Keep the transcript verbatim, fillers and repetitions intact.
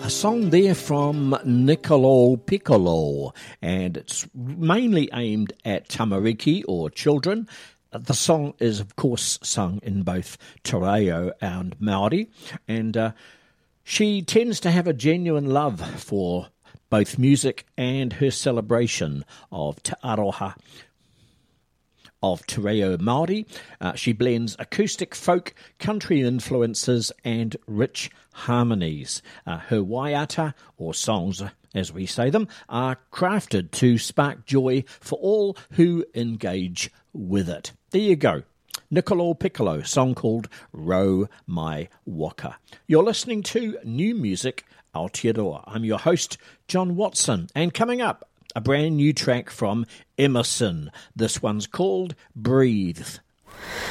A song there from Niccolo Piccolo, and it's mainly aimed at tamariki or children. The song is, of course, sung in both te reo and Māori, and uh, she tends to have a genuine love for both music and her celebration of Te Aroha of Te Reo Māori. Uh, she blends acoustic folk, country influences and rich harmonies. Uh, her waiata, or songs as we say them, are crafted to spark joy for all who engage with it. There you go. Niccolo Piccolo, song called Row My Waka. You're listening to New Music Aotearoa. I'm your host, John Watson, and coming up, a brand new track from Emerson. This one's called Breathe.